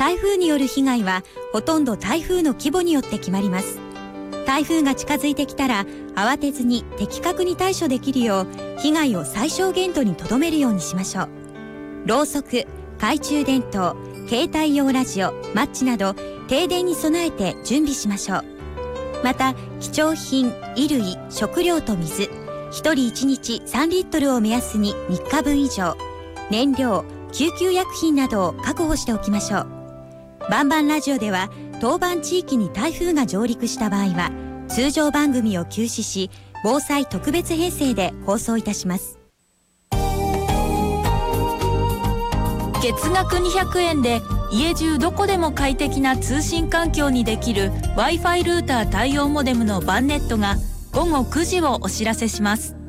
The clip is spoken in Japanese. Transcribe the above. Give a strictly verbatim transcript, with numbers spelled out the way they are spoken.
台風による被害はほとんど台風の規模によって決まります。台風が近づいてきたら慌てずに的確に対処できるよう被害を最小限度にとどめるようにしましょう。ろうそく、懐中電灯、携帯用ラジオ、マッチなど停電に備えて準備しましょう。また貴重品、衣類、食料と水、ひとりいちにちさんリットルを目安にみっかぶん以上、燃料、救急薬品などを確保しておきましょう。バンバンラジオでは当番地域に台風が上陸した場合は通常番組を休止し、防災特別編成で放送いたします。 月額にひゃくえんで家中どこでも快適な通信環境にできる Wi-Fi ルーター対応モデムのバンネットがごごくじをお知らせします。